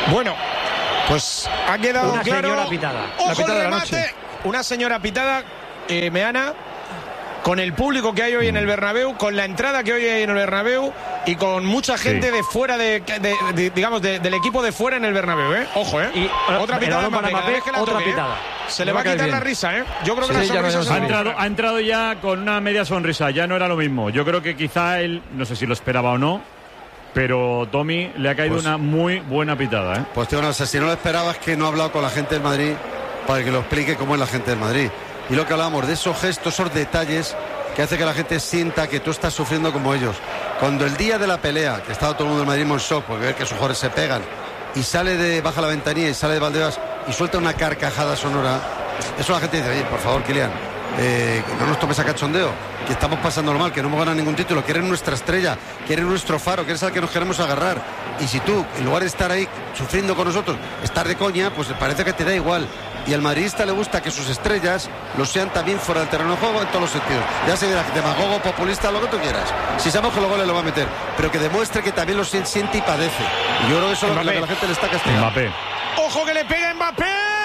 Bueno, pues ha quedado una claro. Señora pitada. ¡Ojo la pitada el de la remate! noche. Una señora pitada, Meana, con el público que hay hoy en el Bernabéu, con la entrada que hoy hay en el Bernabéu y con mucha gente de fuera digamos del equipo de fuera en el Bernabéu, ¿eh? Ojo, ¿eh? Y otra pitada para Mbappé, otra pitada. Se le va a quitar la risa, ¿eh? Yo creo que la sonrisa se ha entrado ya con una media sonrisa, ya no era lo mismo. Yo creo que quizá él, no sé si lo esperaba o no, pero Tommy le ha caído una muy buena pitada, ¿eh? Pues tío, no sé, si no lo esperabas, que no ha hablado con la gente del Madrid para que lo explique cómo es la gente del Madrid. Y lo que hablábamos de esos gestos, esos detalles que hace que la gente sienta que tú estás sufriendo como ellos. Cuando el día de la pelea, que estaba todo el mundo del Madrid en shock porque ve que sus jugadores se pegan, y baja la ventanilla y sale de Valdebebas y suelta una carcajada sonora, eso la gente dice: oye, por favor, Kylian, que no nos tomes a cachondeo, que estamos pasándolo mal, que no hemos ganado ningún título, que eres nuestra estrella, que eres nuestro faro, que eres al que nos queremos agarrar. Y si tú, en lugar de estar ahí sufriendo con nosotros, estar de coña, pues parece que te da igual. Y al madridista le gusta que sus estrellas lo sean también fuera del terreno de juego en todos los sentidos. Ya se dirá, demagogo, populista, lo que tú quieras. Si sabemos que los goles lo va a meter, pero que demuestre que también lo siente y padece. Y yo creo que eso es lo que la gente le está castigando. Mbappé. ¡Ojo que le pega Mbappé!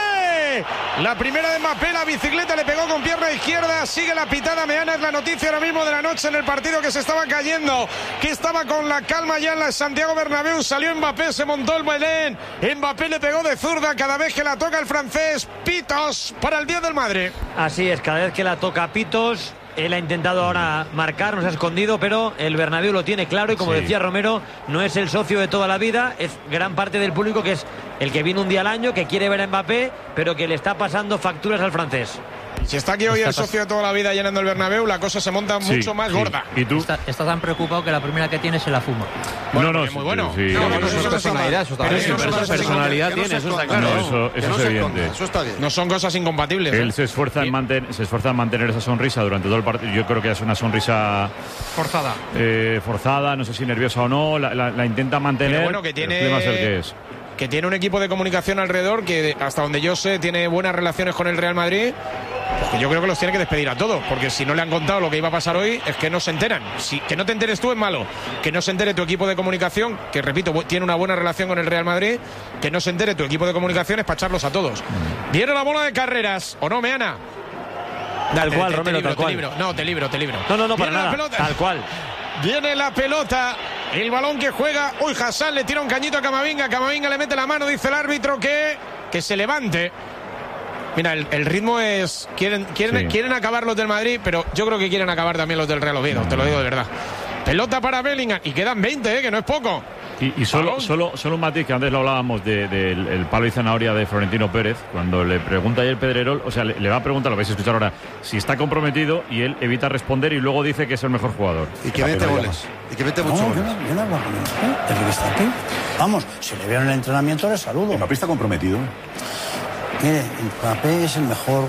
La primera de Mbappé, la bicicleta le pegó con pierna izquierda. Sigue la pitada. Meana, es la noticia ahora mismo de la noche en el partido, que se estaba cayendo, que estaba con la calma ya en la Santiago Bernabéu. Salió Mbappé, se montó el Belén. Mbappé le pegó de zurda cada vez que la toca el francés. Pitos para el 10 del Madrid. Así es, cada vez que la toca pitos. Él ha intentado ahora marcar, nos ha escondido, pero el Bernabéu lo tiene claro y, como decía Romero, no es el socio de toda la vida, es gran parte del público que es el que viene un día al año, que quiere ver a Mbappé, pero que le está pasando facturas al francés. Si está aquí hoy el socio de toda la vida llenando el Bernabéu, la cosa se monta mucho más gorda. ¿Y tú? Está tan preocupado que la primera que tiene se la fuma. Bueno, no, muy bueno. Sí. No, eso es personalidad, eso está bien. Personalidad tiene, eso está claro. Eso es evidente. Eso está bien. No son cosas incompatibles. Él se esfuerza en mantener esa sonrisa durante todo el partido. Yo creo que es una sonrisa forzada, no sé si nerviosa o no, la intenta mantener. Pero bueno, que tiene... El problema es el que es. Que tiene un equipo de comunicación alrededor que, hasta donde yo sé, tiene buenas relaciones con el Real Madrid. Pues que yo creo que los tiene que despedir a todos, porque si no le han contado lo que iba a pasar hoy, es que no se enteran. Que no te enteres tú es malo, que no se entere tu equipo de comunicación, que repito, tiene una buena relación con el Real Madrid, que no se entere tu equipo de comunicación es para echarlos a todos. Viene la bola de carreras, ¿o no, Meana? Tal cual, Romero, tal cual. No, te libro. No, para nada, tal cual. Viene la pelota, el balón que juega. Uy, Hassan le tira un cañito a Camavinga. Camavinga le mete la mano, dice el árbitro que se levante. Mira, el ritmo es... Quieren acabar los del Madrid, pero yo creo que quieren acabar también los del Real Oviedo, te lo digo de verdad. Pelota para Bellingham, y quedan 20, que no es poco. Y solo un matiz, que antes lo hablábamos del palo y zanahoria de Florentino Pérez, cuando le pregunta ayer Pedrerol, o sea, le va a preguntar, lo vais a escuchar ahora, si está comprometido, y él evita responder y luego dice que es el mejor jugador. Y que mete goles. Y que mete muchos goles. Yo no hablo con él, desde que está aquí. Vamos, si le veo en el entrenamiento, le saludo. Mbappé está comprometido. Mire, Mbappé es el mejor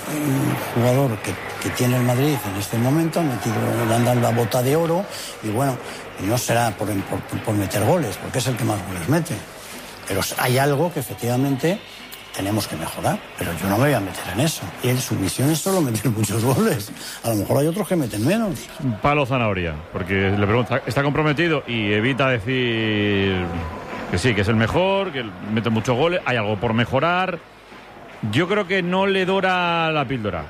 jugador que tiene el Madrid en este momento. Le han dado la bota de oro y bueno, no será por meter goles, porque es el que más goles mete. Pero hay algo que efectivamente tenemos que mejorar, pero yo no me voy a meter en eso. Y su misión es solo meter muchos goles. A lo mejor hay otros que meten menos. Palo zanahoria, porque le pregunta, ¿está comprometido? Y evita decir que sí, que es el mejor, que mete muchos goles, hay algo por mejorar. Yo creo que no le dora la píldora.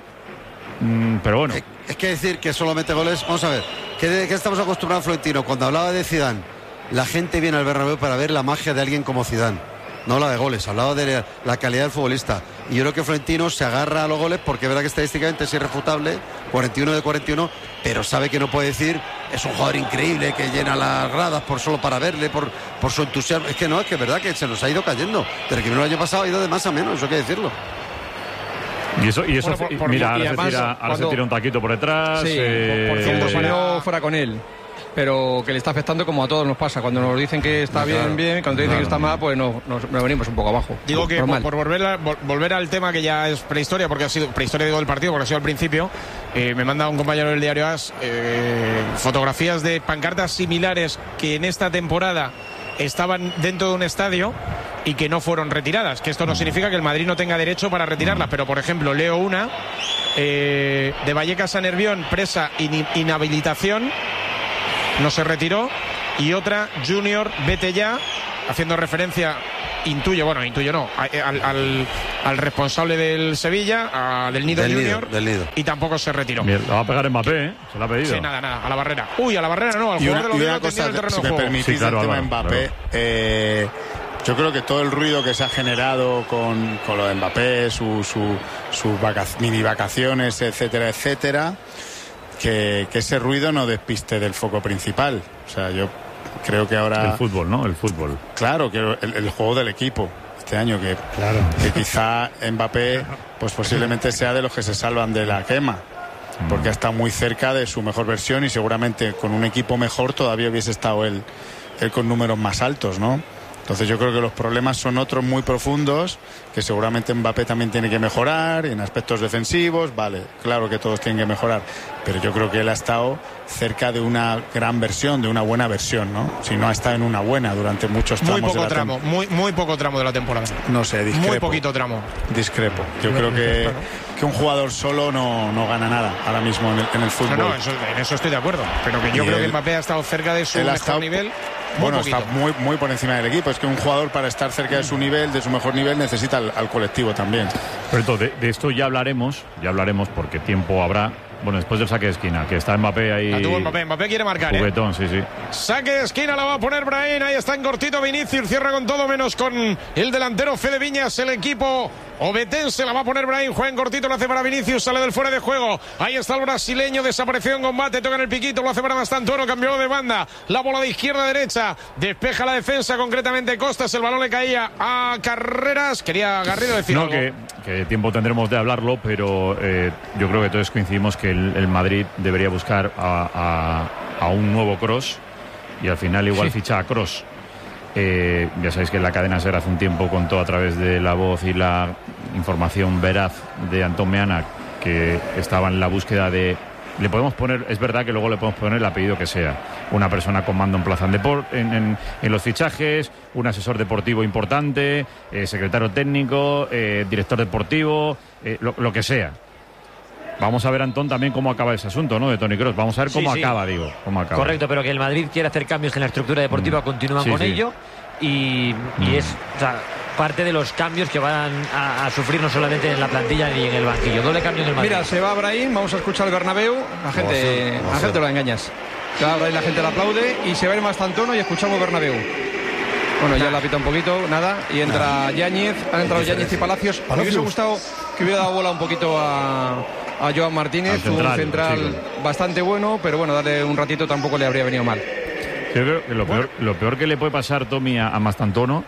Pero bueno. Es que decir que solo mete goles... Vamos a ver, ¿qué estamos acostumbrados a Florentino? Cuando hablaba de Zidane, la gente viene al Bernabéu para ver la magia de alguien como Zidane. No hablaba de goles, hablaba de la calidad del futbolista. Y yo creo que Florentino se agarra a los goles porque es verdad que estadísticamente es irrefutable, 41 de 41, pero sabe que no puede decir, es un jugador increíble que llena las gradas solo para verle, por su entusiasmo. Es que no, es que es verdad que se nos ha ido cayendo. Desde que vino el año pasado ha ido de más a menos, eso hay que decirlo. Y eso bueno, mira, ahora se tira un taquito por detrás. Sí, por cierto, si no fuera con él. Pero que le está afectando, como a todos nos pasa. Cuando nos dicen que está bien, cuando dicen que está mal, pues nos venimos un poco abajo. Digo que por volver al tema, que ya es prehistoria, porque ha sido prehistoria del partido, porque ha sido al principio, me manda un compañero del diario AS fotografías de pancartas similares que en esta temporada estaban dentro de un estadio y que no fueron retiradas, que esto no significa que el Madrid no tenga derecho para retirarlas, pero por ejemplo leo una de Vallecas a Nervión, presa inhabilitación, no se retiró, y otra, Junior, vete ya, haciendo referencia, intuyo no, al responsable del Sevilla, del Nido Junior, y tampoco se retiró. Bien, lo va a pegar Mbappé, ¿eh? Se lo ha pedido. Sí, nada, a la barrera. Uy, a la barrera no, al jugador de los una cosa, el terreno si de me juego. permitís, Sí, claro, el tema Álvaro, Mbappé, yo creo que todo el ruido que se ha generado con lo de Mbappé, sus mini vacaciones, etcétera, etcétera, que ese ruido no despiste del foco principal. O sea, yo creo que ahora... El fútbol, ¿no? El fútbol. Claro, que el juego del equipo este año, que quizá Mbappé pues posiblemente sea de los que se salvan de la quema, porque está muy cerca de su mejor versión y seguramente con un equipo mejor todavía hubiese estado él con números más altos, ¿no? Entonces yo creo que los problemas son otros muy profundos, que seguramente Mbappé también tiene que mejorar en aspectos defensivos, vale, claro que todos tienen que mejorar, pero yo creo que él ha estado cerca de una gran versión, de una buena versión, ¿no? Si no ha estado en una buena durante muchos tramos. Muy poco tramo de la temporada. No sé, discrepo. Muy poquito tramo. Discrepo. Yo creo que un jugador solo no gana nada ahora mismo en el fútbol. No, en eso estoy de acuerdo, pero que yo creo que Mbappé ha estado cerca de su mejor nivel. Bueno, está muy por encima del equipo. Es que un jugador, para estar cerca de su nivel, de su mejor nivel, necesita al colectivo también. Pero entonces, de esto ya hablaremos porque tiempo habrá. Bueno, después del saque de esquina, que está Mbappé ahí. La tuvo Mbappé quiere marcar, juguetón, sí. Saque de esquina la va a poner Brahim, ahí está en cortito Vinicius, cierra con todo menos con el delantero Fede Viñas, el equipo obetense la va a poner Brahim, juega en cortito, lo hace para Vinicius, sale del fuera de juego, ahí está el brasileño, desapareció en combate, toca en el piquito, lo hace para Mastantuono, cambió de banda, la bola de izquierda a derecha, despeja la defensa, concretamente Costas, el balón le caía a Carreras, quería Garrido decir algo. Que tiempo tendremos de hablarlo, pero yo creo que todos coincidimos que el Madrid debería buscar a un nuevo Kroos y al final igual ficha a Kroos. Ya sabéis que la cadena SER hace un tiempo contó a través de la voz y la información veraz de Antón Meana que estaba en la búsqueda de... Le podemos poner, es verdad que luego le podemos poner el apellido que sea, una persona con mando en plaza en los fichajes, un asesor deportivo importante, secretario técnico, director deportivo, lo que sea. Vamos a ver, Antón, también cómo acaba ese asunto, ¿no? De Toni Kroos. Vamos a ver cómo acaba. Correcto, pero que el Madrid quiere hacer cambios en la estructura deportiva, continúan con ello y es parte de los cambios que van a sufrir no solamente en la plantilla ni en el banquillo. Doble cambio en el Madrid. Mira, se va Brahim, vamos a escuchar el Bernabéu. La gente lo engañas. Se va Brahim, la gente le aplaude y se va el Mastantuono y escuchamos Bernabéu. Bueno, ya la pita un poquito, nada, y entra Yáñez, han entrado Yáñez y Palacios. Me hubiese gustado que hubiera dado bola un poquito a Joan Martínez, un central bastante bueno, pero bueno, darle un ratito tampoco le habría venido mal. Yo creo que lo peor que le puede pasar, Tommy, a Mastantuono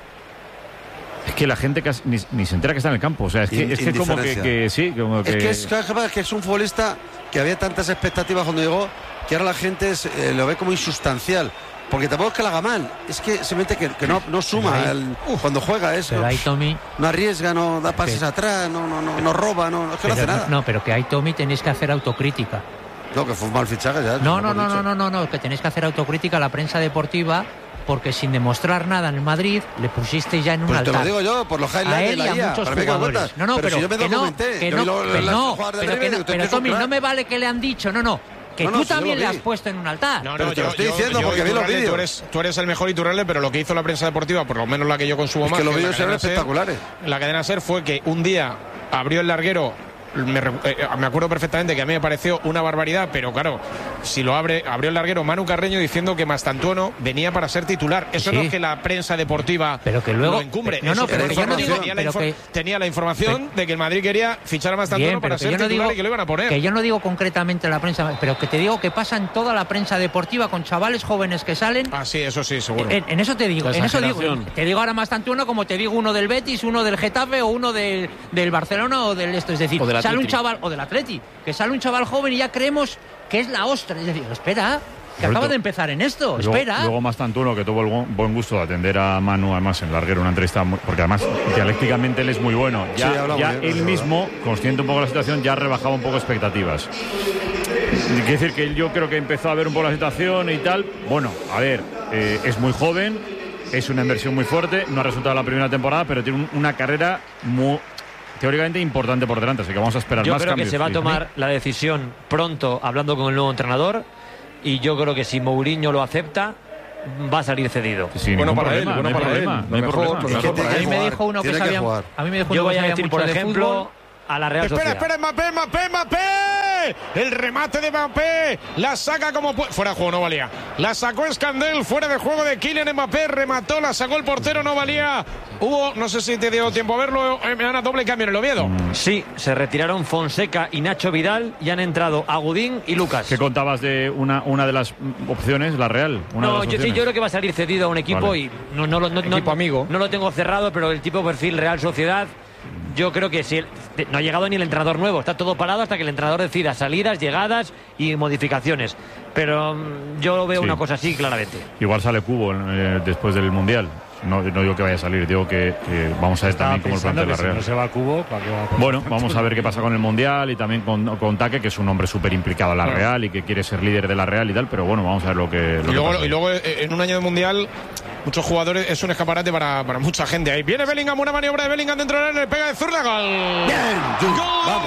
es que la gente ni se entera que está en el campo. O sea, es que como que sí, como que... Es que es un futbolista que había tantas expectativas cuando llegó, que ahora la gente lo ve como insustancial. Porque tampoco es que la haga mal, es que simplemente que no suma cuando juega eso. Pero ahí Tommy no arriesga, no da pases atrás, no roba, es que no hace nada. No, pero que ahí Tommy tenéis que hacer autocrítica. No, que fue un mal fichaje ya. No, que tenéis que hacer autocrítica a la prensa deportiva, porque sin demostrar nada en el Madrid le pusisteis ya en un altar. Te lo digo yo, por los highlights de la IA. Muchos jugadores. Pero si yo me documenté. Pero Tommy, no me vale que le han dicho, que tú también le has puesto en un altar. Pero te lo estoy diciendo porque vi los vídeos. Tú eres el mejor Iturralde, pero lo que hizo la prensa deportiva, por lo menos la que yo consumo más, que los vídeos eran espectaculares. La cadena SER fue que un día abrió el larguero. Me acuerdo perfectamente que a mí me pareció una barbaridad, pero claro, si abrió el larguero Manu Carreño diciendo que Mastantuono venía para ser titular. Eso no es que la prensa deportiva pero que luego, lo encumbre. Pero que yo no digo, tenía la información de que el Madrid quería fichar a Mastantuono para ser titular y que lo iban a poner. Que yo no digo concretamente la prensa, pero que te digo que pasa en toda la prensa deportiva con chavales jóvenes que salen. Ah, sí, eso sí, seguro. En eso te digo, te digo ahora Mastantuono como te digo uno del Betis, uno del Getafe o uno del Barcelona o del esto, es decir, sale un chaval o del Atleti, que sale un chaval joven y ya creemos que es la ostra, es decir, espera, que acaba de empezar en esto, espera. Luego Mastantuono, que tuvo el buen gusto de atender a Manu, además en larguero, una entrevista, porque además dialécticamente él es muy bueno. Ya él mismo, consciente un poco de la situación, ya rebajaba un poco expectativas. Quiere decir que yo creo que empezó a ver un poco la situación y tal. Bueno, a ver, es muy joven, es una inversión muy fuerte, no ha resultado la primera temporada, pero tiene una carrera muy... teóricamente importante por delante, así que vamos a esperar más cambios. Yo creo que se va a tomar la decisión pronto, hablando con el nuevo entrenador, y yo creo que si Mourinho lo acepta, va a salir cedido. Sí, bueno para problema, él, bueno para él. No hay problema. A mí me dijo uno que sabía. A mí me dijo Yo uno voy que a sabía decir, mucho por de ejemplo, fútbol. a la Real Sociedad. Espera, Mbappé. El remate de Mbappé. La saca como puede. Fuera de juego, no valía. La sacó Escandel. Fuera de juego de Kylian Mbappé. Remató, la sacó el portero, no valía. Hubo, no sé si te dio tiempo a verlo, me dan a doble cambio en el Oviedo. Sí, se retiraron Fonseca y Nacho Vidal y han entrado Agudín y Lucas. ¿Qué contabas de una de las opciones, la Real? Yo creo que va a salir cedido a un equipo, vale. Y equipo amigo. No lo tengo cerrado, pero el tipo perfil Real Sociedad. Yo creo que si no ha llegado ni el entrenador nuevo, está todo parado hasta que el entrenador decida salidas, llegadas y modificaciones. Pero yo veo una cosa así claramente. Igual sale Cubo después del Mundial. No digo que vaya a salir, digo que vamos a ver también cómo el plantel la Real. Si no se va a Cubo, ¿para qué va a bueno, vamos a ver qué pasa con el Mundial y también con Taque, que es un hombre súper implicado en la Real y que quiere ser líder de la Real y tal, pero bueno, vamos a ver lo que pasa. Y luego en un año de Mundial, muchos jugadores, es un escaparate para mucha gente. Ahí viene Bellingham, una maniobra de Bellingham dentro del área, le pega de zurda, gol. Bien, Gol.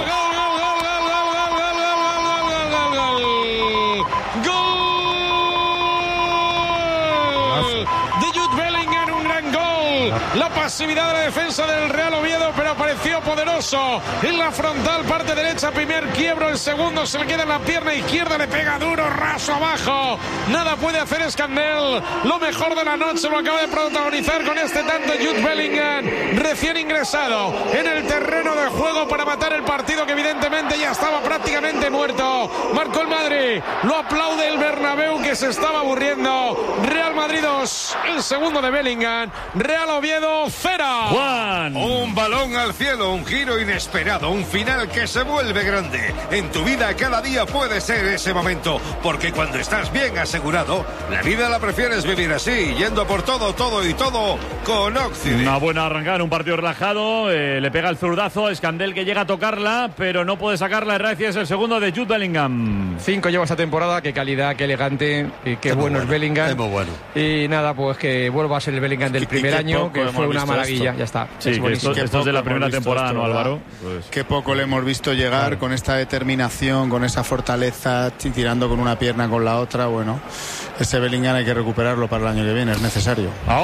De Jude Bellingham, un gran gol. La pasividad de la defensa del Real Oviedo, pero apareció poderoso en la frontal, parte derecha, primer quiebro, el segundo se le queda en la pierna izquierda, le pega duro, raso abajo. Nada puede hacer Escandel. Lo mejor de la noche lo acaba de protagonizar con este tanto Jude Bellingham, recién ingresado en el terreno de juego para matar el partido que evidentemente ya estaba prácticamente muerto. Marcó el Madrid, lo aplaude el Bernabéu que se estaba aburriendo. Real Madrid 2, el segundo de Bellingham. Real Oviedo 0. Juan. Un balón al cielo, un giro inesperado, un final que se vuelve grande. En tu vida cada día puede ser ese momento, porque cuando estás bien asegurado, la vida la prefieres vivir así, yendo por todo con Occident. Una buena arrancada, un partido relajado, le pega el zurdazo, Escandel que llega a tocarla, pero no puede sacarla. Herrera es el segundo de Jude Bellingham. 5 lleva esta temporada, qué calidad, qué elegante, qué bueno es Bellingham. Es muy bueno. Y nada, pues que vuelva a ser el Bellingham del primer año, que fue una maravilla, ya está. Sí, que esto es de la primera temporada, ¿no, Álvaro? Pues... Qué poco le hemos visto llegar con esta determinación, con esa fortaleza, tirando con una pierna con la otra. Bueno, ese Bellingham hay que recuperarlo para el año que viene, es necesario. A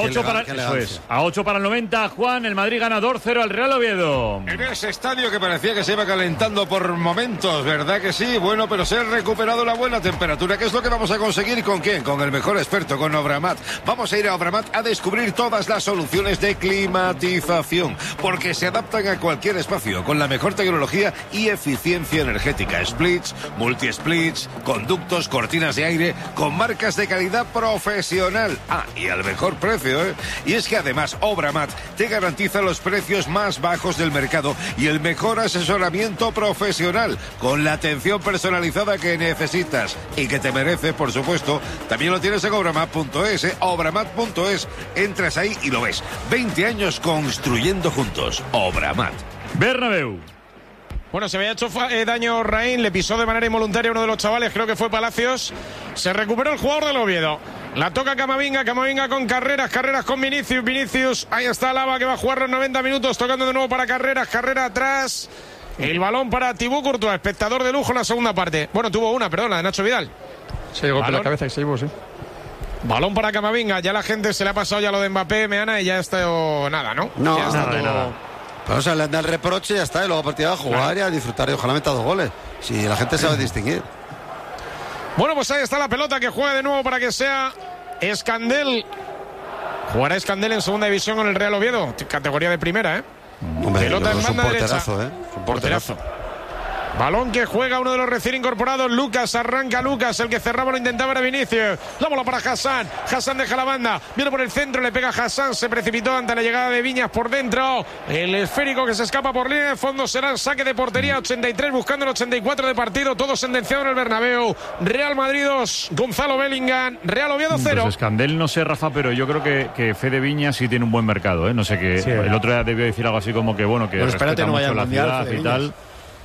8 para el 90, Juan, el Madrid gana 2-0 al Real Oviedo. En ese estadio que parecía que se iba calentando por momentos, ¿verdad que sí? Bueno, pero se ha recuperado la buena temperatura. ¿Qué es lo que vamos a conseguir? ¿Con quién? Con el mejor experto, con Obramat. Vamos a ir a Obramat a descubrir todas las soluciones de climatización, porque se adaptan a cualquier espacio con la mejor tecnología y eficiencia energética. Splits, multi-splits, conductos, cortinas de aire, con marcas de calidad profesional. Y al mejor precio, ¿eh? Y es que además Obramat te garantiza los precios más bajos del mercado y el mejor asesoramiento profesional, con la atención personalizada que necesitas y que te mereces, por supuesto. También lo tienes en obramat.es, obramat.es. Entras ahí y lo ves. 20 años construyendo juntos. Obramat. Bernabéu. Bueno, se había hecho daño Raín, le pisó de manera involuntaria uno de los chavales, creo que fue Palacios. Se recuperó el jugador del Oviedo. La toca Camavinga con Carreras con Vinicius. Ahí está Lava que va a jugar los 90 minutos, tocando de nuevo para Carrera atrás. El balón para Thibaut Courtois, espectador de lujo en la segunda parte. Bueno, tuvo una, perdón, la de Nacho Vidal. Se llegó por la cabeza y se llevó, sí. Balón para Camavinga, ya la gente se le ha pasado ya lo de Mbappé, Meana, y ya está nada, ¿no? No, ya está nada. Pero, o sea, le anda el reproche y ya está, y luego a partir de jugar y a disfrutar y ojalá meta 2 goles. Si la gente sabe distinguir. Bueno, pues ahí está la pelota que juega de nuevo para que sea Escandel. Jugará Escandel en segunda división con el Real Oviedo, categoría de primera, ¿eh? Hombre, pelota en banda derecha. Un porterazo. Balón que juega uno de los recién incorporados, Lucas, arranca Lucas, el que cerraba lo intentaba era Vinicius. La bola para Hassan, Hassan deja la banda, viene por el centro, le pega a Hassan, se precipitó ante la llegada de Viñas por dentro. El esférico que se escapa por línea de fondo será el saque de portería, 83 buscando el 84 de partido, todo sentenciado en el Bernabéu. Real Madrid 2, Gonzalo Bellingham, Real Oviedo 0. Pues Escandel no sé, Rafa, pero yo creo que Fede Viñas sí tiene un buen mercado, ¿eh? No sé qué, sí, el otro día debió decir algo así como que bueno, que pero respeta no mucho la ciudad y tal.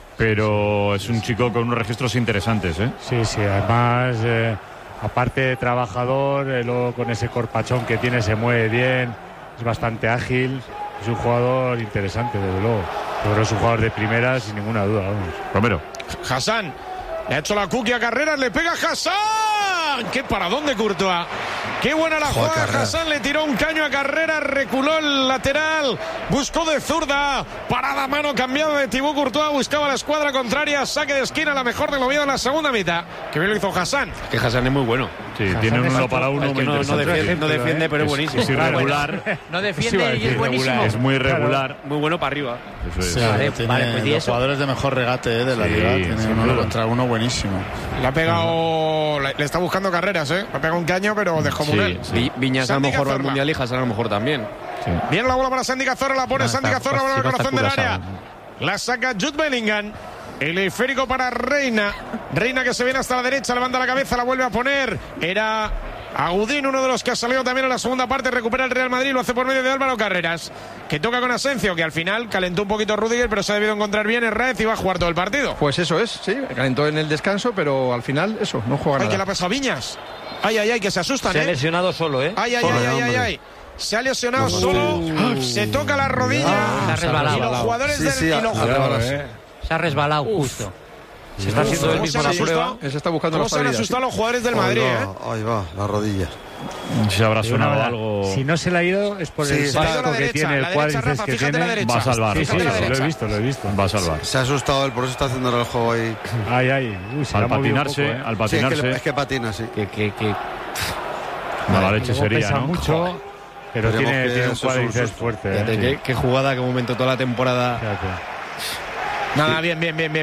Pero es un chico con unos registros interesantes, ¿eh? Sí, además, aparte de trabajador, luego con ese corpachón que tiene se mueve bien, es bastante ágil, es un jugador interesante, desde luego. Yo creo que es un jugador de primera, sin ninguna duda, vamos. Romero. Hassan, le ha hecho la cookie a Carreras, le pega Hassan. ¡Qué paradón de Courtois! Qué buena la jugada. Hassan le tiró un caño a Carrera, reculó el lateral, buscó de zurda, parada a mano cambiada de Thibaut Courtois, buscaba la escuadra contraria, saque de esquina, la mejor del Oviedo en la segunda mitad. Que bien lo hizo Hassan. Que Hassan es muy bueno. Sí, tiene un 1 para 1 muy interesante. No defiende, pero es buenísimo. Es irregular. No defiende y es buenísimo. Es muy irregular. Muy bueno para arriba. Eso es. Sí, tiene pues los jugadores de mejor regate de la liga. Tiene uno contra uno buenísimo. Le ha pegado, le está buscando Carreras, Le ha pegado un caño, pero dejó Munel. Viñas a lo mejor va al Mundial y Hassan a lo mejor también. Sí. Bien la bola para Sandy Cazorla, la pone Sandy Cazorla por el corazón del área. La saca Jude Bellingham. El esférico para Reina. Reina que se viene hasta la derecha, levanta la cabeza, la vuelve a poner. Era Agudín, uno de los que ha salido también en la segunda parte. Recupera el Real Madrid, lo hace por medio de Álvaro Carreras, que toca con Asensio, que al final calentó un poquito Rudiger, pero se ha debido encontrar bien Herrez y va a jugar todo el partido. Pues eso es, sí, calentó en el descanso, pero al final eso, no juega nada. Ay, que la pasa Viñas. Ay, que se asustan, Se ha lesionado solo, Ay. Se ha lesionado solo, se toca la rodilla. Se ha resbalado. Y los jugadores se ha resbalado justo. Se está haciendo él mismo la prueba. Se está buscando ¿Cómo la se han asustado los jugadores del Madrid? Ahí va, la rodilla. Se habrá sonado algo. Si no se le ha ido es por el pasto que tiene, el cuádriceps que tiene. Va a salvar. Sí, lo he visto. Va a salvar. Se ha asustado él, por eso está haciendo el juego ahí. Uy, al patinarse, poco, al patinarse. Sí, es que patina, sí. Mala leche sería, pesa ¿no? mucho, pero tiene un cuádriceps fuerte. Qué jugada, qué momento toda la temporada. Nada, bien.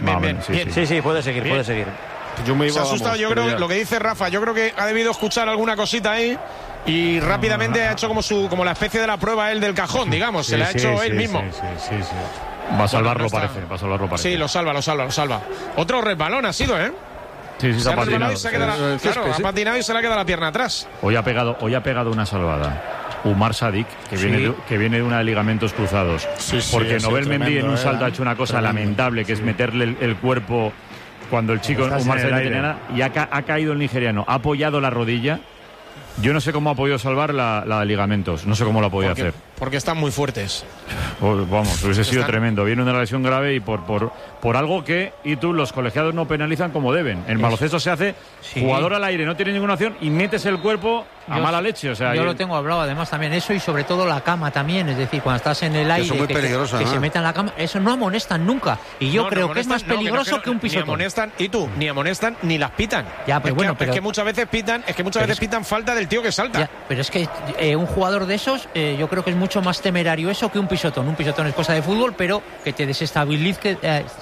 Sí, puede seguir. Se ha asustado, yo creo, lo que dice Rafa, yo creo que ha debido escuchar alguna cosita ahí y rápidamente ha hecho como la especie de la prueba él del cajón, digamos, se la ha hecho él mismo. Sí. Va a salvarlo, parece. Sí, lo salva. Otro resbalón ha sido, Sí, se ha patinado. Ha patinado y se le ha quedado la pierna atrás. Hoy ha pegado una salvada Umar Sadik, que viene de una de ligamentos cruzados. Porque Nobel Mendy en un salto ha hecho una cosa lamentable, que es meterle el cuerpo cuando el chico Umar Sadik no tenía nada, y ha caído el nigeriano, ha apoyado la rodilla. Yo no sé cómo ha podido salvar la de ligamentos, no sé cómo lo ha podido hacer. Porque están muy fuertes. Vamos, hubiese sido tremendo. Viene una lesión grave y por algo que los colegiados no penalizan como deben. En baloncesto se hace jugador al aire, no tiene ninguna opción y metes el cuerpo a mala leche. O sea, yo lo tengo hablado además también, eso, y sobre todo la cama también, es decir, cuando estás en el aire, eso es muy peligroso, que se metan en la cama, eso no amonestan nunca. Y yo creo que es más peligroso que un pisotón. Ni amonestan, ni amonestan ni las pitan. Ya, pero es que muchas veces pitan falta del tío que salta. Ya, pero es que un jugador de esos, yo creo que es mucho más temerario eso que un pisotón. Un pisotón es cosa de fútbol, pero que te desestabilice,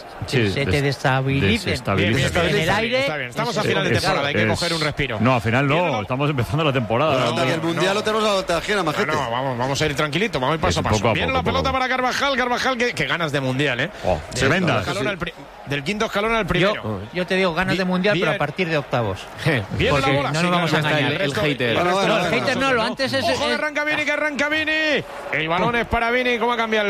te desestabilice en el aire. Está bien. Estamos a final de temporada, hay que coger un respiro. No, a final no, estamos empezando la temporada. El mundial lo tenemos a la otra esquina, majete. No, vamos a ir tranquilitos, vamos a ir paso a paso. Viene la pelota para Carvajal, que ganas de mundial, Tremendas. Del quinto escalón al primero. Yo te digo, ganas de mundial, pero a partir de octavos. Bien la bola. No nos vamos a engañar. El hater. El hater no, lo antes es... Ojo, que arranca Vini. El balón es para Vini. ¿Cómo ha cambiado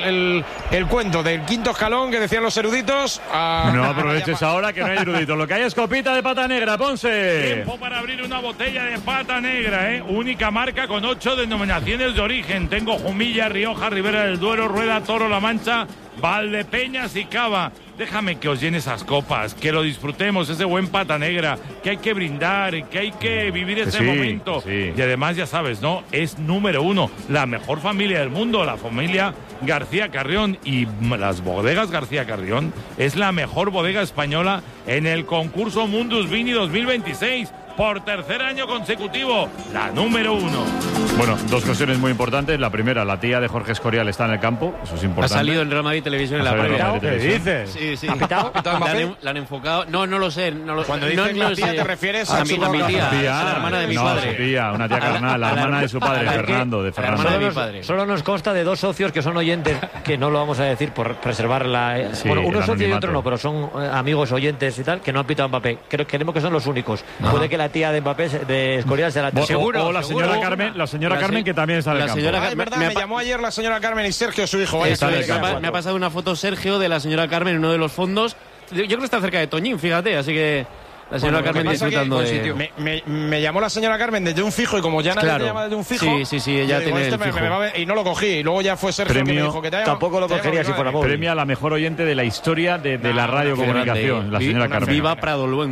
el cuento del quinto escalón que decían los eruditos? No aproveches ahora que no hay eruditos. Lo que hay es copita de pata negra, Ponce. Tiempo para abrir una botella de pata negra, Única marca con 8 denominaciones de origen. Tengo Jumilla, Rioja, Ribera del Duero, Rueda, Toro, La Mancha, Valdepeñas y Cava. Déjame que os llene esas copas, que lo disfrutemos, ese buen pata negra, que hay que brindar, que hay que vivir ese momento. Sí. Y además, ya sabes, ¿no? Es número 1, la mejor familia del mundo, la familia García Carrión. Y las bodegas García Carrión es la mejor bodega española en el concurso Mundus Vini 2026. Por tercer año consecutivo, la número 1. Bueno, dos cuestiones muy importantes. La primera, la tía de Jorge Escorial está en el campo. Eso es importante. Ha salido en Real Madrid Televisión en la previa. ¿Qué dices? Sí. ¿Ha pitado? La han enfocado. No lo sé. Cuando dices la tía, ¿te refieres a mi tía? A la hermana de mi padre. Su tía, una tía carnal, la hermana de su padre, Fernando. La hermana de mi padre. Solo nos consta de 2 socios que son oyentes, que no lo vamos a decir por preservar la... bueno, uno es socio y otro no, pero son amigos oyentes y tal, que no han pitado a Mbappé. Creemos que son los únicos. Puede que la tía de Mbappé, de Escorial, sea la tía. Seguro. O la señora Carmen, que también está en el campo. Es verdad, me llamó ayer la señora Carmen y Sergio, su hijo. Me ha pasado una foto Sergio de la señora Carmen en uno de los fondos. Yo creo que está cerca de Toñín, fíjate, así que la señora Carmen disfrutando de... Me llamó la señora Carmen desde un fijo y como ya nadie te llama desde un fijo... Sí, ella tiene el fijo. Y no lo cogí, y luego ya fue Sergio que me dijo que te llama. Tampoco lo cogería si fuera móvil. Premia a la mejor oyente de la historia de la radiocomunicación, la señora Carmen. Viva Prado Luengo.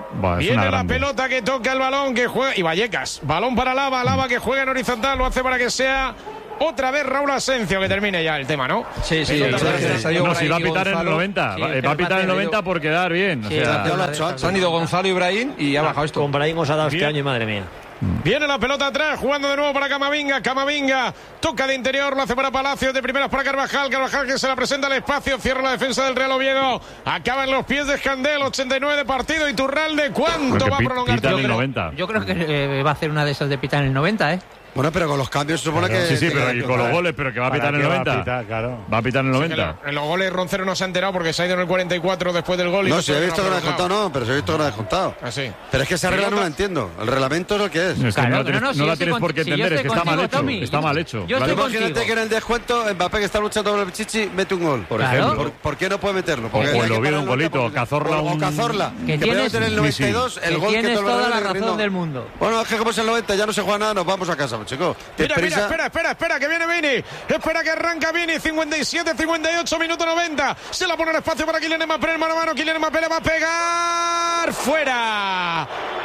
Viene la pelota que toca el balón, que juega. Y Vallecas. Balón para Lava que juega en horizontal. Lo hace para que sea otra vez Raúl Asencio, que termine ya el tema, ¿no? Sí. No, si va a pitar en el 90. Va a pitar en el 90 por quedar bien. O sea, se han ido Gonzalo y Brahim y ha bajado esto. Con Brahim os ha dado este año y madre mía. Viene la pelota atrás, jugando de nuevo para Camavinga. Camavinga toca de interior, lo hace para Palacios, de primeras para Carvajal. Carvajal que se la presenta al espacio, cierra la defensa del Real Oviedo. Acaba en los pies de Escandel, 89 de partido. Iturralde, ¿cuánto va a prolongar? Yo creo que va a hacer una de esas de pitar en el 90, ¿eh? Bueno, pero con los cambios se supone que... Sí, pero y con los goles, pero que va a pitar en el 90. Va a pitar en el 90. En los goles Roncero no se ha enterado porque se ha ido en el 44 después del gol. No, si he visto que no ha descontado, pero si he visto que no ha descontado. Así. Pero es que esa regla no la entiendo. El reglamento es lo que es. Es que no la tienes por qué entender, es que está mal hecho. Está mal hecho. Imagínate que en el descuento Mbappé, que está luchando con el Chichi, mete un gol. Por ejemplo. ¿Por qué no puede meterlo? O el Oviedo un golito, Cazorla o Cazorla. Que puede meter en el 92 el gol que tienes toda la razón del mundo. Bueno, es que como es el 90 ya no se juega nada, nos vamos a casa, chicos. Espera, que viene Vini. Espera que arranca Vini. 57, 58, minuto 90. Se la pone el espacio para Kylian Mbappé, el mano a mano. Kylian Mbappé le va a pegar. ¡Fuera!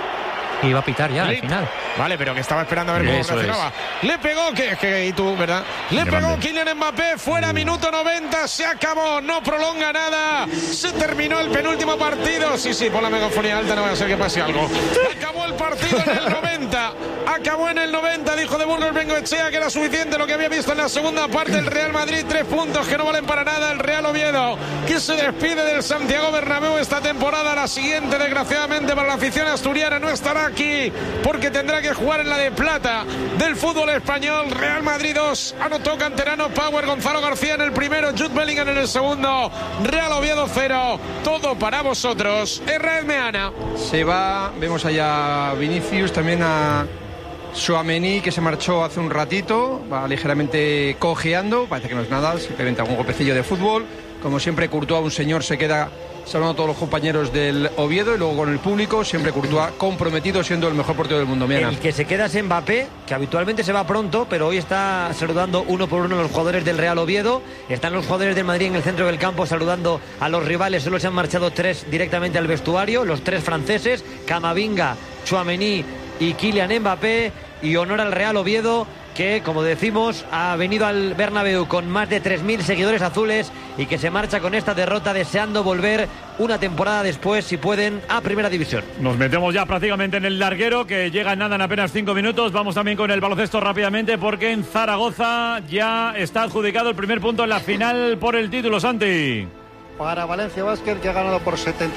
Y va a pitar ya al final. Vale, pero que estaba esperando a ver cómo reaccionaba. Le pegó, y tú, ¿verdad? Le pegó Kylian Mbappé, fuera, minuto 90, se acabó, no prolonga nada. Se terminó el penúltimo partido. Sí, pon la megafonía alta, no va a ser que pase algo. Acabó el partido en el 90. Acabó en el 90, dijo de Burgos Bengoechea que era suficiente lo que había visto en la segunda parte. El Real Madrid, 3 puntos que no valen para nada. El Real Oviedo, que se despide del Santiago Bernabéu esta temporada. La siguiente, desgraciadamente, para la afición asturiana no estará aquí porque tendrá que jugar en la de plata del fútbol español. Real Madrid 2, anotó Canterano, Power, Gonzalo García en el primero, Jude Bellingham en el segundo. Real Oviedo 0, todo para vosotros. Herrera Meana. Se va, vemos allá a Vinicius, también a Tchouaméni, que se marchó hace un ratito, va ligeramente cojeando, parece que no es nada, simplemente algún golpecillo de fútbol. Como siempre, Courtois, un señor, se queda saludando a todos los compañeros del Oviedo y luego con el público, siempre Courtois comprometido, siendo el mejor portero del mundo. Miana. El que se queda es Mbappé, que habitualmente se va pronto, pero hoy está saludando uno por uno a los jugadores del Real Oviedo. Están los jugadores del Madrid en el centro del campo saludando a los rivales. Solo se han marchado 3 directamente al vestuario, los 3 franceses, Camavinga, Tchouaméni y Kylian Mbappé. Y honor al Real Oviedo, que, como decimos, ha venido al Bernabéu con más de 3.000 seguidores azules y que se marcha con esta derrota deseando volver una temporada después, si pueden, a Primera División. Nos metemos ya prácticamente en el larguero, que llega en nada en apenas 5 minutos. Vamos también con el baloncesto rápidamente, porque en Zaragoza ya está adjudicado el primer punto en la final por el título, Santi. Para Valencia Basket, que ha ganado por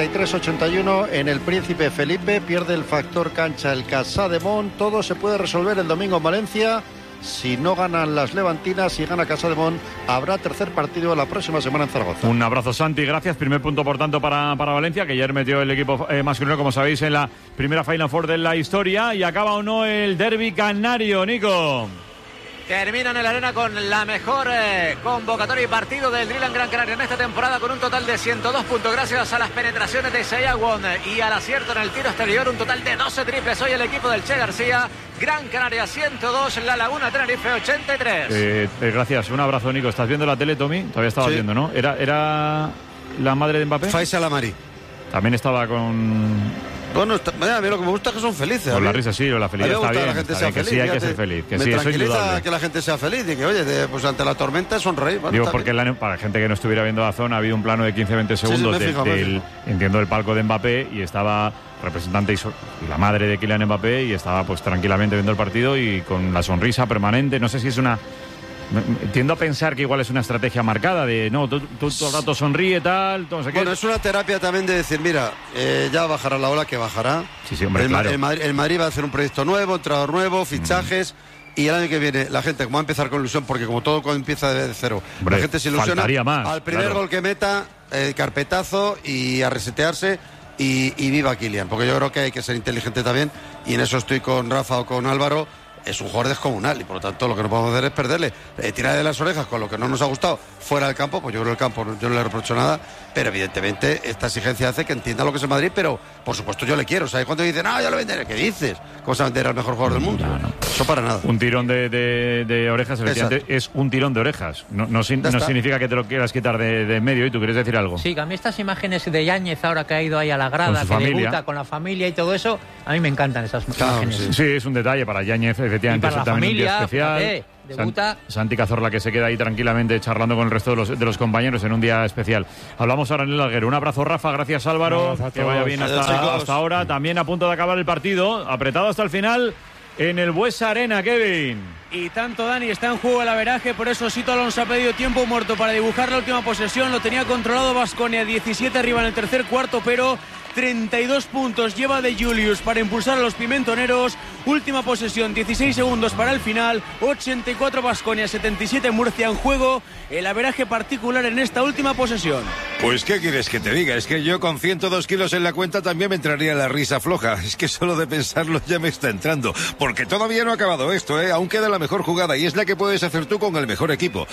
73-81 en el Príncipe Felipe. Pierde el factor cancha el Casademont. Todo se puede resolver el domingo en Valencia. Si no ganan las levantinas y gana Casademont, habrá tercer partido la próxima semana en Zaragoza. Un abrazo, Santi, gracias. Primer punto, por tanto, para Valencia, que ayer metió el equipo masculino, como sabéis, en la primera Final Four de la historia. Y acaba o no el derbi canario, Nico. Termina en la arena con la mejor convocatoria y partido del Drill Gran Canaria en esta temporada, con un total de 102 puntos gracias a las penetraciones de Sayagüon y al acierto en el tiro exterior. Un total de 12 triples hoy el equipo del Che García. Gran Canaria 102, La Laguna Tenerife 83. Gracias, un abrazo, Nico. ¿Estás viendo la tele, Tommy? Todavía estabas viendo, ¿no? ¿Era la madre de Mbappé? Faisal Amari. También estaba con... Bueno, a mí lo que me gusta es que son felices. Con la risa, sí, la felicidad está bien. La gente sea que feliz, sí, hay que ser feliz. Que me sí, eso es tranquiliza indudable. que la gente sea feliz y que, oye, pues ante la tormenta sonreír. Bueno, digo, porque para la gente que no estuviera viendo la zona, ha habido un plano de 15-20 segundos entiendo, del palco de Mbappé, y estaba representante y la madre de Kylian Mbappé, y estaba pues tranquilamente viendo el partido y con la sonrisa permanente. No sé si es una... Tiendo a pensar que igual es una estrategia marcada de no, tú todo el rato sonríe, tal, no sé qué. Bueno, es una terapia también de decir, mira, ya bajará la ola, que bajará. Sí, hombre, claro. El Madrid va a hacer un proyecto nuevo, entrenador nuevo, fichajes. Y el año que viene la gente, como va a empezar con ilusión, porque como todo empieza de cero, la gente se ilusiona. Más, al primer gol que meta, carpetazo y a resetearse. Y viva Kylian, porque yo creo que hay que ser inteligente también, y en eso estoy con Rafa o con Álvaro. es un jugador descomunal y por lo tanto lo que no podemos hacer es perderle. Tirar de las orejas con lo que no nos ha gustado fuera del campo, pues yo creo que el campo yo no le reprocho nada, pero evidentemente esta exigencia hace que entienda lo que es el Madrid, pero por supuesto yo le quiero. O sea, cuando dicen, ya lo venderé, ¿qué dices? ¿Cómo se va a vender al mejor jugador del mundo? No. Eso para nada. Un tirón de orejas, efectivamente, es un tirón de orejas. No significa que te lo quieras quitar de en medio. ¿Y tú quieres decir algo? Sí, que a mí estas imágenes de Yáñez ahora que ha ido ahí a la grada, que debuta con la familia y todo eso, a mí me encantan esas imágenes. Sí, es un detalle para Yáñez, efectivamente, es también un día especial. Debuta. Santi Cazorla, que se queda ahí tranquilamente charlando con el resto de los compañeros en un día especial. Hablamos ahora en el larguero. Un abrazo, Rafa, gracias Álvaro, que vaya bien hasta ahora. También a punto de acabar el partido, apretado hasta el final en el Buesa Arena, Kevin. Y tanto, Dani, está en juego el averaje, por eso Sito Alonso ha pedido tiempo muerto para dibujar la última posesión. Lo tenía controlado Baskonia, 17 arriba en el tercer cuarto, pero 32 puntos lleva de Julius para impulsar a los pimentoneros. Última posesión, 16 segundos para el final. 84 Baskonia, 77 Murcia. En juego el averaje particular en esta última posesión. Pues qué quieres que te diga, es que yo con 102 kilos en la cuenta también me entraría la risa floja. Es que solo de pensarlo ya me está entrando, porque todavía no ha acabado esto, aún queda la mejor jugada y es la que puedes hacer tú con el mejor equipo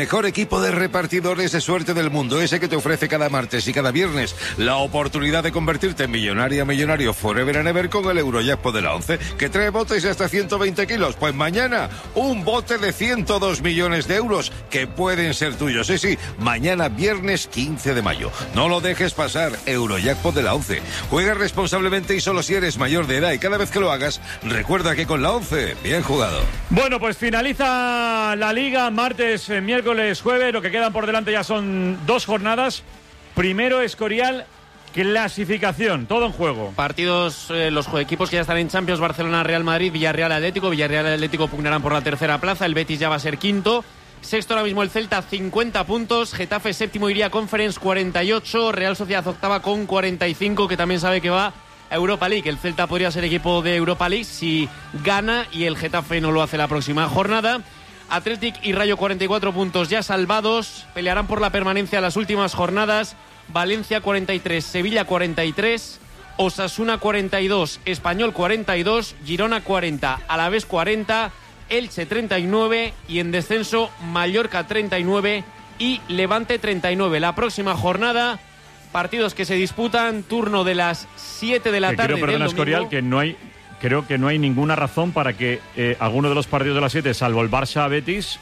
de repartidores de suerte del mundo, ese que te ofrece cada martes y cada viernes la oportunidad de convertirte en millonario forever and ever con el Eurojackpot de la 11, que trae botes de hasta 120 kilos. Pues mañana un bote de 102 millones de euros que pueden ser tuyos. Sí, mañana viernes 15 de mayo. No lo dejes pasar, Eurojackpot de la 11. Juega responsablemente y solo si eres mayor de edad, y cada vez que lo hagas, recuerda que con la 11, bien jugado. Bueno, pues finaliza la Liga martes, miércoles, jueves. Lo que quedan por delante ya son 2 jornadas. Primero Escorial, clasificación, todo en juego. Partidos, los equipos que ya están en Champions: Barcelona, Real Madrid, Villarreal, Atlético. Villarreal y Atlético pugnarán por la tercera plaza. El Betis ya va a ser quinto. Sexto ahora mismo el Celta, 50 puntos. Getafe séptimo, iría Conference, 48. Real Sociedad octava con 45, que también sabe que va a Europa League. El Celta podría ser equipo de Europa League si gana y el Getafe no lo hace la próxima jornada. Athletic y Rayo, 44 puntos ya salvados. Pelearán por la permanencia las últimas jornadas. Valencia 43, Sevilla 43, Osasuna 42, Español 42, Girona 40, Alavés 40, Elche 39 y en descenso Mallorca 39 y Levante 39. La próxima jornada, partidos que se disputan, turno de las 7 de la tarde. Creo, perdona, Escorial, creo que no hay ninguna razón para que alguno de los partidos de las 7, salvo el Barça-Betis,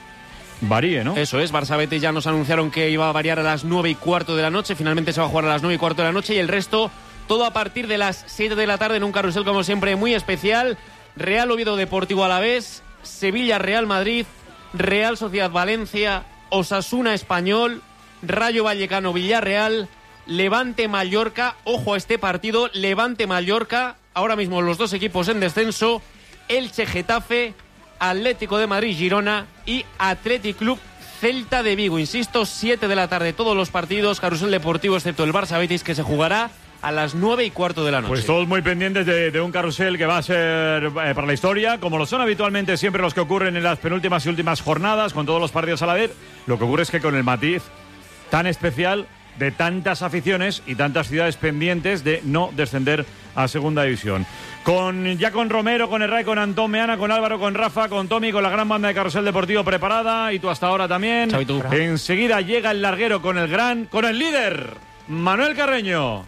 varíe, ¿no? Eso es, Barça-Betis ya nos anunciaron que iba a variar a las 9:15 de la noche, finalmente se va a jugar a las 9:15 de la noche y el resto todo a partir de las 7 de la tarde en un carrusel como siempre muy especial. Real Oviedo Deportivo Alavés, Sevilla Real Madrid, Real Sociedad Valencia, Osasuna Español, Rayo Vallecano Villarreal, Levante Mallorca, ojo a este partido, Levante Mallorca, ahora mismo los dos equipos en descenso, Elche Getafe, Atlético de Madrid Girona y Athletic Club Celta de Vigo. Insisto, 7 de la tarde todos los partidos, carrusel deportivo excepto el Barça Betis, que se jugará a las 9:15 de la noche. Pues todos muy pendientes de un carrusel que va a ser para la historia, como lo son habitualmente siempre los que ocurren en las penúltimas y últimas jornadas, con todos los partidos a la vez. Lo que ocurre es que con el matiz tan especial de tantas aficiones y tantas ciudades pendientes de no descender a segunda división. Con Romero, con Herray, con Antón Meana, con Álvaro, con Rafa, con Tommy, con la gran banda de Carrusel Deportivo preparada, y tú hasta ahora también. Enseguida llega el larguero con el líder, Manuel Carreño.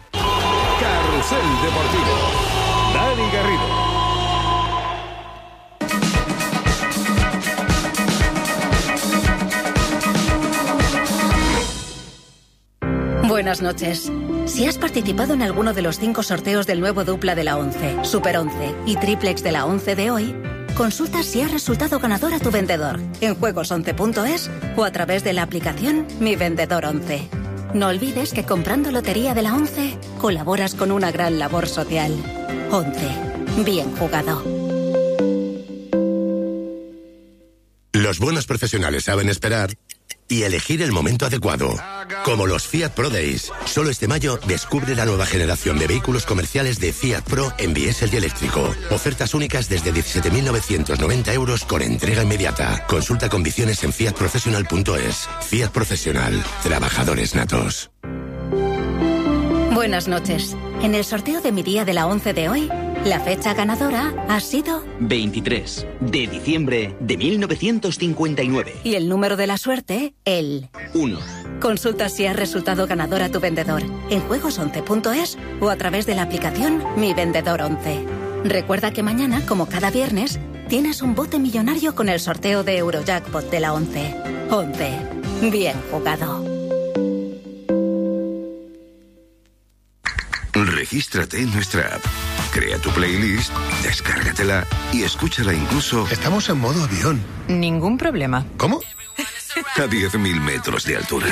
Carrusel Deportivo, Dani Garrido. Buenas noches. Si has participado en alguno de los 5 sorteos del nuevo dupla de la 11, Super 11 y triplex de la 11 de hoy, consulta si has resultado ganador a tu vendedor en juegos11.es o a través de la aplicación Mi Vendedor 11. No olvides que comprando Lotería de la 11 colaboras con una gran labor social. 11. Bien jugado. Los buenos profesionales saben esperar y elegir el momento adecuado. Como los Fiat Pro Days. Solo este mayo descubre la nueva generación de vehículos comerciales de Fiat Pro en diésel y eléctrico. Ofertas únicas desde 17.990 euros con entrega inmediata. Consulta condiciones en fiatprofessional.es. Fiat Profesional. Trabajadores natos. Buenas noches. En el sorteo de mi día de la 11 de hoy, La fecha ganadora ha sido 23 de diciembre de 1959. y el número de la suerte, el 1. Consulta si has resultado ganador a tu vendedor en juegos11.es o a través de la aplicación Mi Vendedor 11. Recuerda que mañana, como cada viernes, tienes un bote millonario con el sorteo de Eurojackpot de la 11. 11. Bien jugado. Regístrate en nuestra app. Crea tu playlist, descárgatela y escúchala incluso... Estamos en modo avión. Ningún problema. ¿Cómo? A 10.000 metros de altura.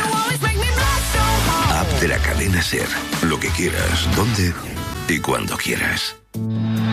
App de la cadena SER. Lo que quieras, donde y cuando quieras.